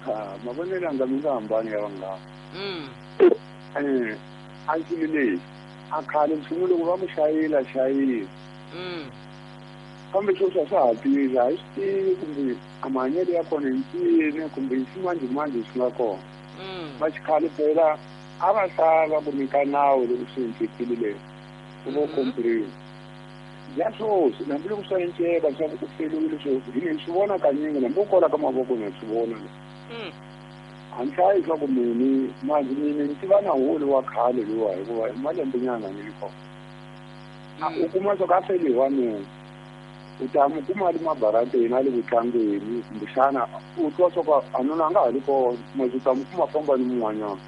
mavonelo anga mi nga hambani ya vanghana. A xilo lexi a khale mfumo loko va mu xayila kambe sweswi a swa ha tirha a hi swi tivi kumbe a mahanyelo ya kona hi ncini kumbe hi ximanjhemanjhe swi nga kona. Va xikhale phela a va hlava ku nyika nawu loko swi endlekile leswi ku vo komprime ya swoswi nambi loko swa endleka swa ku feliwile sweswi hi swi vona kanyingi nambi u kola ka mavoko na swi vona a ni hlayi swa ku mini manjhe mini ni tiva na holi wa khale luwa hikuva i malembenyana ni kona u kuma swa ku a feliwa mina u ta mu kuma le mabarateni a le vutlangeni kumbexana u twa swa ku a nuna a nga ha ri kona u ta mu kuma famba ni mun'wanyana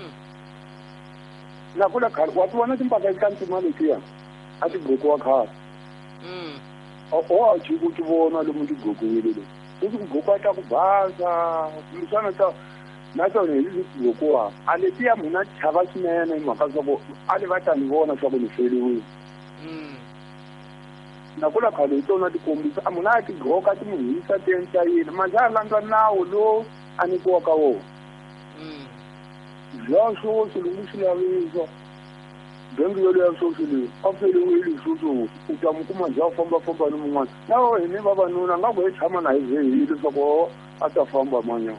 na kula khale wa ti vona timpahla eka ntima letiya a ti gqokiwa khale a jiki u ti vona lomu ti gqokiwile le u ti ku gqokiwa ta ku basa kumbexana na tona hi leti ti gqokiwa a letiya munhu a chava swinene hi mhaka swa ku a le va ta ni vona swa ku ni feriwile na kula khale hi tona ti kombisa a munhu a ti gqoka ti n'wi hisa ti endla yini manje a landza nawu lowu a nyikiwaka wona bya swoswi loko swi lavisa bengi yo leya swoswi leyi a feliwile swoswo u ta mu kuma bya fambafamba ni mun'wana na wo hi ni vavanuna nga ku hi tshama na hi vhehile leswaku a ta famba manyana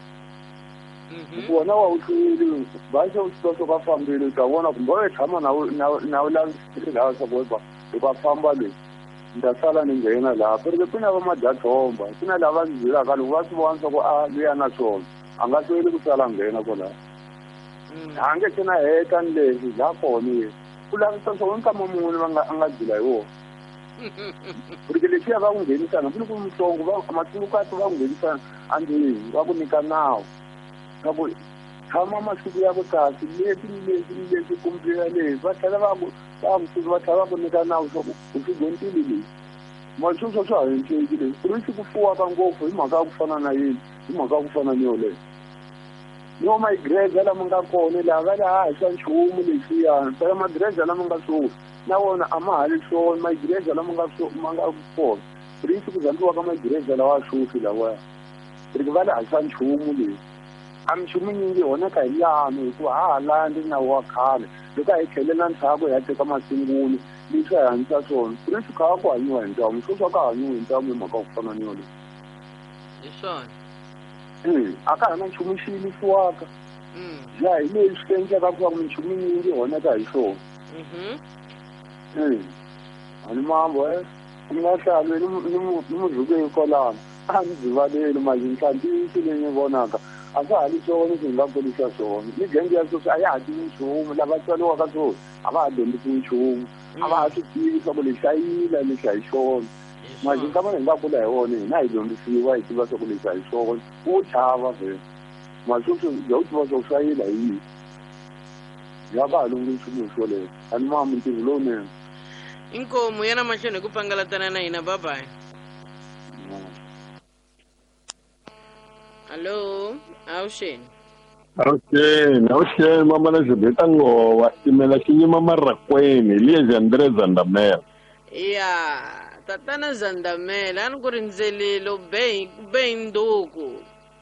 wona wa u hlwile base u swi ka fambile u ta vona kumbe u tshama na wu langutisile laha swa ku loko a famba leyi ni ta sala ni nghena laha pereke ku na va madyathomba ku na lava ndzi byelaka loko va swi vona swa ku a luya na swona a nga hlweli ku sala nghena kwalaho a nge se na heta ni leswi bya kona yena ku lavisa swo nkama mune a nga byela hi wona pereke leswiya va ku nghenisana ku ni ku mutsongo matsungukati va ku nghenisana andlwini va ku nyika nawu na ku tshama masiku ya ku kasi leswi kumbila leswi va tlhela va tlhela va ku nyika nawu swa ku u swigontile leswi mali sweswo swa ha endleki leswi ku ri swi ku fuwaka ngopfu hi mhaka ya ku fana na yini hi mhaka ya ku fana ni yoleyo no magreza lama nga kona laha va laha hi swa nchumu leswiyani phela magreza lama nga swona na wona a ma hali swona magreza lama nga kona rinsi ku zandiwa ka magreza lawa swoswi lawaya riki va laha swa nchumu leswi a minchumu nyingi honaka hi lano hikuva ha landi nawu wa khale loko a hi tlhelela ntshaku hi ya teka masungulo leswi a hi hanyisa swona rinsi kha va ku hanyiwa hi ntamu sweswi a ka hanyiwa hi ntamu hi mhaka ku fana ni yoleyo hi swona a ka ha na nchumu xiyimisiwaka bya hi leswi swi endleka ku va ku minchumu nyingi honaka hi swona a ni mambo ni nga hlalwe ni mudlukeni kwalano a ni dzivaleli manje ntlantisi leyi ni vonaka a swa ha li swona swi nga kulisa swona ni genge ya sweswi a ya ha tivi nchumu lava tswaliwaka swona a va ha dyondzisi nchumu a va ha swi tivi swa ku lexi a yila lexi a hi xona manje nkama hi nga kula hi wona hina hi dyondzisiwa hi tiva swa ku lexi a hi xona u chava vhele manje sweswi bya u tiva swa ku swa yila hi yini ya ka ha lungi nchumu hi swoleyo a ni mama ntirho lowunene inkomu yana mahlweni hi ku pangalatana na hina babayi Hello, Aushen. Aushen, mama na zibeta ngowa imela kinyima marakweni liye Andre Zandamela. Yeah, tatana Zandamela an ku rinzelelo be induku.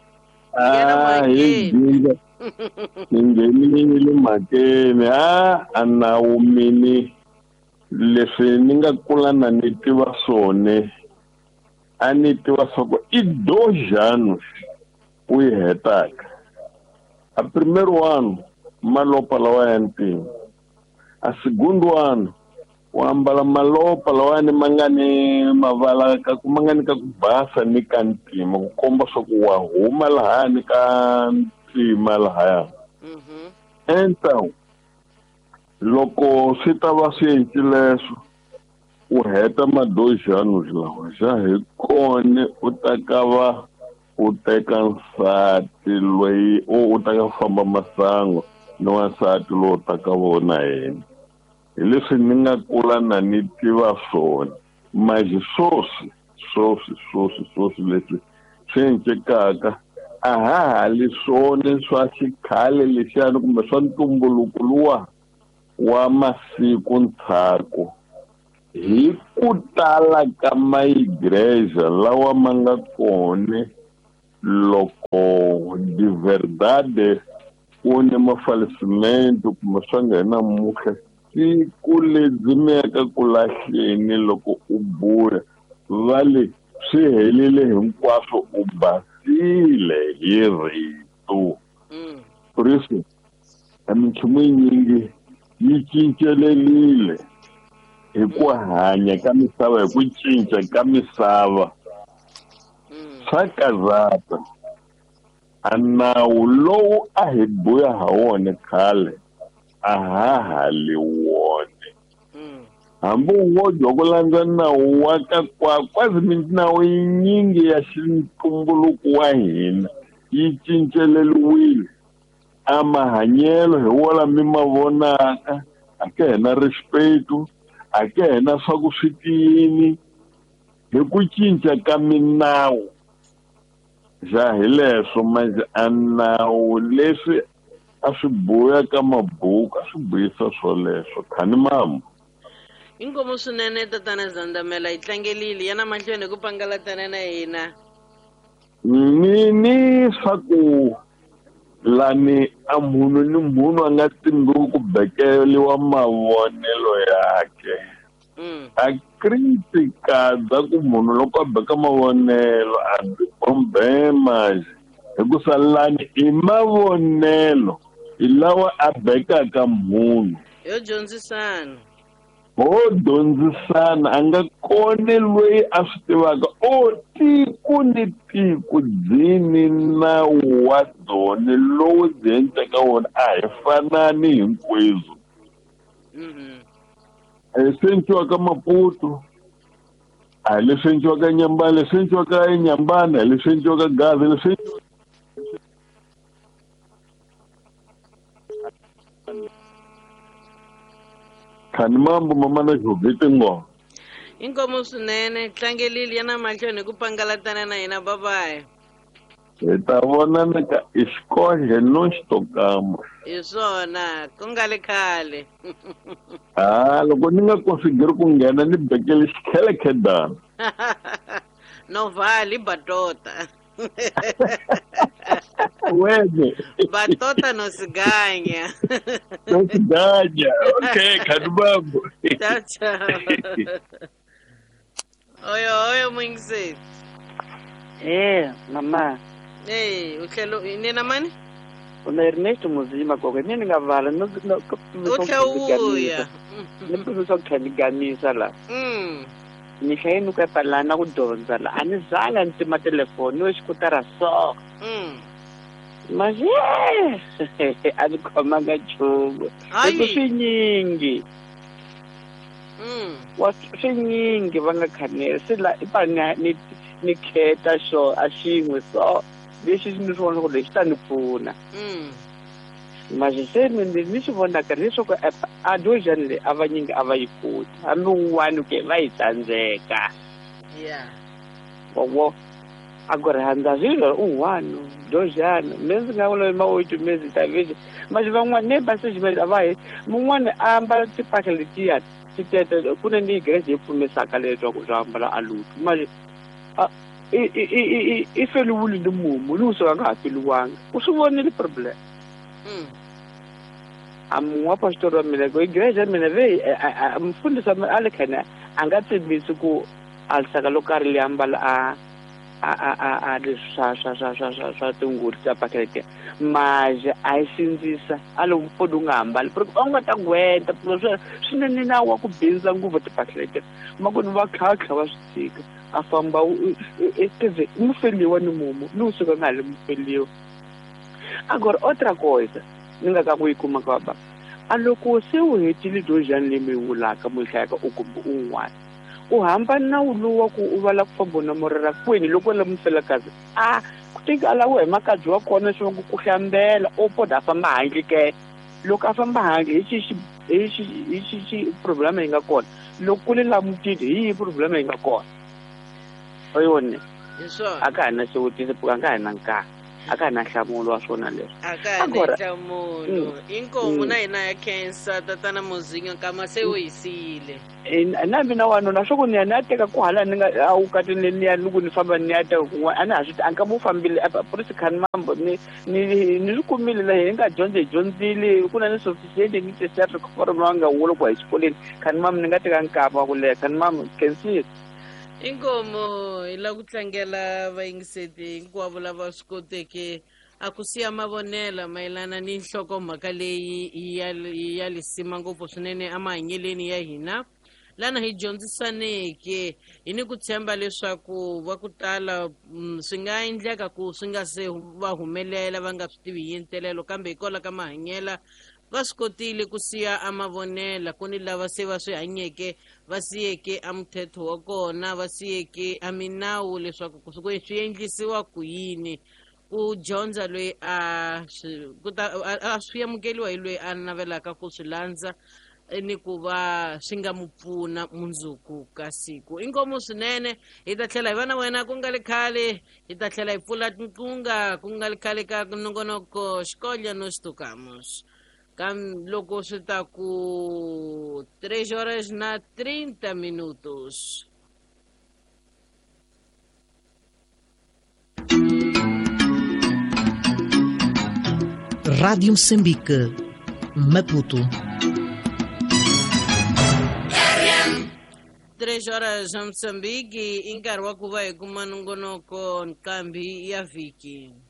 Ngenile makene ana umini leswi ni nga kula na ni tiva swone a ni tiva swa ku i 2 anos u yi hetaka a primeiro ano malopa lawa ya ntima a segundo ano u ambala malopa lawa ni mangani mavala ka ku mangani ka ku basa ni ka ntima ku komba swa ku wa huma laha ni ka ntima lahaya então loko swi ta va swi endlile leswo u heta ma 2 anos lawa xa hi kone u ta ka va u teka nsati loyi u ta ka famba masango ni wansati lowu ta ka vona hina hi leswi ni nga kula na ni tiva swona manje swoswi leswi swi endlekaka a ha hali swona swa xikhale lexiyani kumbe swa ntumbuluko luwa wa masiku ntshaku hi ku tala ka maigreja lawa ma nga kone loko de verdade ku ni mafalecimento kumbe swa nghena muhle siku lebyi miyaka ku lahleni loko u buya vale swi helile hinkwaswo u basile hi rito Kristo a minchumu yinyingi yi cincelelile hi ku hanya ka misava hi ku cinca ka misava swa kazata a nawu lowu a hi buya ha wona khale a ha liwone hambi wo ku landza nawu wa ka kwazi minawu yinyingi ya xintumbuluko wa hina yi cinceleliwile a mahanyelo hi wona mi ma vonaka a ke hina respeto a ke hina swa ku swi tiyini hi ku cinca ka minawu ja hi leswo manje a nawu leswi a swi boya ka mabuku a swi boyisa swoleswo khani mama inkomo swinene tatana Zandamela yi tlangelile yana mahlweni hi ku pangalatana na hina ni swa ku lani a munhu ni munhu a nga tindluku ku bekeliwa mavonelo yake a kritika ku munhu loko a beka mavonelo a bombema hikusa lani i mavonelo i lawa a bekaka munhu yo dyondzisana a nga kone loyi a swi tivaka tiko ni tiko dzini nawu wa dzone lowu byi endleka wona a hi fanani hinkwerhu a hi senciwaka Maputo a hi leswi endliwaka Nyambane leswi endliwaka Nyambane a hi leswi endliwaka Gaza leswi khani mambo mama na Jovite ngo inkomo swinene tlangelile yana mahlweni hi ku pangalatana na hina babaye hi ta vonana ka Isikhohle no Xitokama hi swona ku nga le khale loko ni nga konfigure ku nghena ni bekele xikhelekhedana novali batota wena batota no siganya okay khani mambo ciao ciao oyo mwingiseti mama uhlelo nina mani una Ernesto Muzima gogo ni nga vala no uya ni pfuso khaniganisa la ni hlaya ku palana ku dyondza la a ni zanga ni tima telefoni no xikutara so maje a ni khomanga chubu swinyingi swinyingi va nga khanela se la ni kheta xo a xin'we so lexi ni swi vona ku lexi ta ni pfuna manje se ni swi vonaka leswaku a dojani le a vanyingi a va yi koti hambi un'wana ke va yi tsandzeka wo a ku ri handza swilo un'wana dojana mezi nga vula ma-8 mezi ta vece manje van'wana ne ba se ximezi a va hi mun'wana a ambala tipahla letiya titete ku ne ni gerese yi pfumesaka leswaku swi ambala a lutu manje i feliwile ni mumu ni usuka nga ha feliwanga u swi vonile problem a mun'we wa pastori wa mina ku igreja ya mina mfundisi a le khana a nga tshembisi ku a lisaka lo karhi le ambala a leswi swa tinguri ta pakete maje a yi sindzisa a lo mpfodi u nga hambali a nga ta gweta swinene nawu wa ku bindza nguva timpahla leti makoni va khakha va swi tshika a famba mufeliwa ni mumu ni usuka nga le mufeliwa agora outra coisa ni nga ka ku yi kuma ka baba a loko se u hetile dojani leyi mi yi vulaka mu hlayaka u kumbe un'wana u hambana nawu lowu wa ku u vala ku famba na morera kwini loko la mufelakazi ku tikala u hi makabyi wa kona swi va ku hlambela o poda a famba handle ke loko a famba handle hi xi problema yi nga kona loko ku le lamutile hi problema yi nga kona oyone a ka ha na xivutiso a nga ha na nkarhi aka na nhlamulo wa swona leswi aka na nhlamulo inkomo na hina ya cancer tatana Muzinga kama se u hisile na mina wanuna swo ku ni ya teka ku hala ni nga a wu katini ni ya loko ni famba ni ya teka kun'wana a ni ha swi a nga mu fambile purisi khani mambo ni swi kumile laha hi nga dyondzile ku na ni sophisticated ni test Africa forum wa nga wolo ku hi xikoleni khani mama ni nga teka nkama wa ku leha khani mama kensi inkomo hi la ku tlangela vayingiseti hinkwavo lava swi koteke a ku siya mavonela mayelana ni nhlokomhaka leyi ya lisima ngopfu swinene emahanyeleni ya hina lana hi dyondzisaneke hi ni ku tshemba leswaku va ku tala swi nga endleka ku swi nga se va humelela va nga swi tivi hi ntelelo kambe hikola ka mahanyela va swi kotile ku siya amavonela ku ni lava se va swi hanyeke va siyeke amuthetho wa kona va siyeke aminawu leswaku swi endlisiwa ku yini ku dyondza loyi a swi amukeliwa hi loyi a navelaka ku swi landza ni ku va swi nga mu pfuna mundzuku ka siku inkomo swinene hi ta tlhela hi va na wena ku nga le khale hi ta tlhela hi pfula tinqunga ku nga le khale ka nongonoko Xikolla nos tocamos loko swi ta ku 3 horas na 30 minutos. Rádio Moçambique, Maputo. 3 horas Moçambique, nkarhi wa ku va hi kuma nongonoko nkambi ya vhiki.